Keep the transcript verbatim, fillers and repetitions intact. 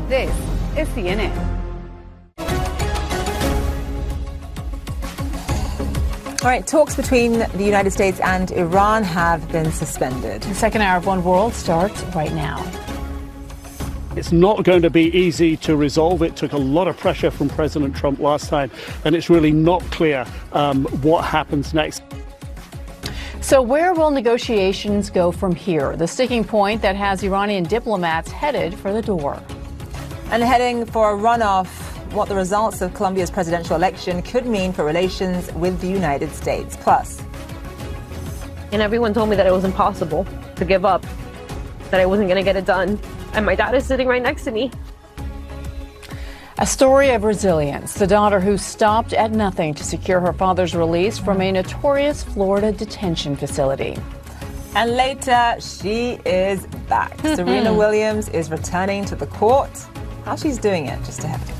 This is C N N. All right, talks between the United States and Iran have been suspended. The second hour of One World starts right now. It's not going to be easy to resolve. It took a lot of pressure from President Trump last time, and it's really not clear um, what happens next. So where will negotiations go from here? The sticking point that has Iranian diplomats headed for the door. And heading for a runoff, what the results of Colombia's presidential election could mean for relations with the United States. Plus. And everyone told me that it was impossible to give up, that I wasn't going to get it done. And my dad is sitting right next to me. A story of resilience. The daughter who stopped at nothing to secure her father's release from a notorious Florida detention facility. And later, she is back. Serena Williams is returning to the court. How she's doing it, just ahead.